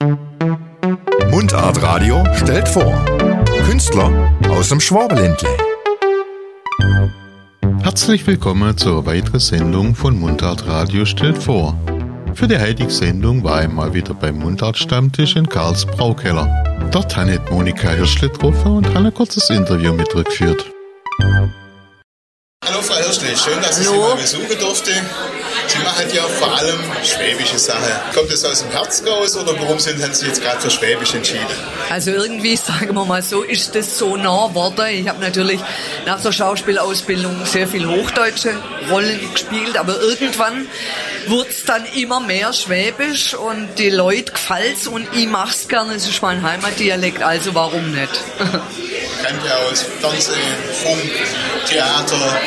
Mundart Radio stellt vor. Künstler aus dem Schwabenländle. Herzlich willkommen zur weiteren Sendung von Mundart Radio stellt vor. Für die heutige Sendung war ich mal wieder beim Mundart-Stammtisch in Karls Braukeller. Dort habe ich Monika Hirschle getroffen und habe ein kurzes Interview mit ihr geführt. Hallo Frau Hirschle, schön, dass ich Sie mal besuchen durfte. Sie machen ja vor allem schwäbische Sachen. Kommt das aus dem Herzen raus oder warum haben Sie sich jetzt gerade für Schwäbisch entschieden? Also irgendwie, sagen wir mal so, ist das so nah geworden. Ich habe natürlich nach der Schauspielausbildung sehr viel hochdeutsche Rollen gespielt, aber irgendwann wurde es dann immer mehr Schwäbisch und die Leute gefällt's und ich mach's gerne, es ist mein Heimatdialekt, also warum nicht? Kennt ja aus Fernsehen, Funk, Theater,